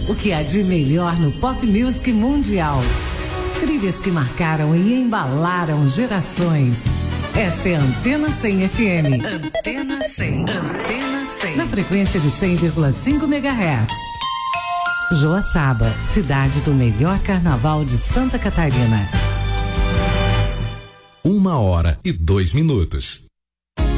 O que há de melhor no pop music mundial. Trilhas que marcaram e embalaram gerações. Esta é a Antena 100 FM. Antena 100. Antena 100. Na frequência de 100,5 MHz. Joaçaba, cidade do melhor carnaval de Santa Catarina. 1h02.